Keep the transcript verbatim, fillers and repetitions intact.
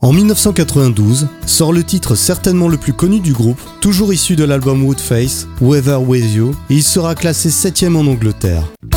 En mille neuf cent quatre-vingt-douze, sort le titre certainement le plus connu du groupe, toujours issu de l'album Woodface, Weather With You, et il sera classé septième en Angleterre.